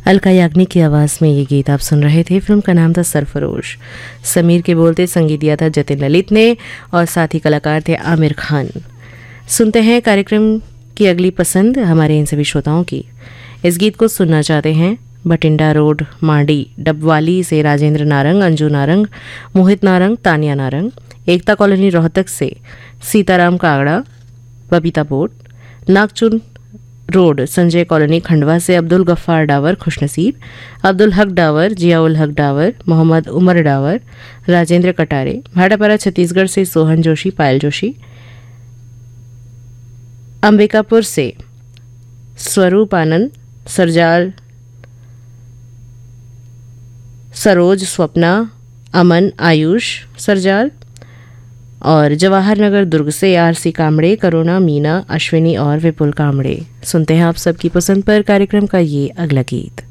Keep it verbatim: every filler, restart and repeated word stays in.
अलका याग्निक की आवाज़ में ये गीत आप सुन रहे थे। फिल्म का नाम था सरफरोश। समीर के बोलते संगीत दिया था जतिन ललित ने और साथ ही कलाकार थे आमिर खान। सुनते हैं कार्यक्रम की अगली पसंद हमारे इन सभी श्रोताओं की। इस गीत को सुनना चाहते हैं बटिंडा रोड मांडी डबवाली से राजेंद्र नारंग, अंजू नारंग, मोहित नारंग, तानिया नारंग। एकता कॉलोनी रोहतक से Sitaram कागड़ा, Babita boat. नागचुन road Sanjay colony Khandwa से अब्दुल गफ्फार डावर खुशनसीब, अब्दुल हक डावर, जियाउल हक डावर, मोहम्मद उमर डावर, राजेंद्र कटारे। भाटापारा छत्तीसगढ़ से सोहन जोशी, पायल जोशी। अंबिकापुर से स्वरूप आनंद, सरजाल, सरोज, स्वप्ना, अमन, आयुष सरजाल। और जवाहर नगर दुर्ग से आरसी कामड़े, करुणा, मीना, अश्विनी और विपुल कामड़े। सुनते हैं आप सबकी पसंद पर कार्यक्रम का ये अगला गीत।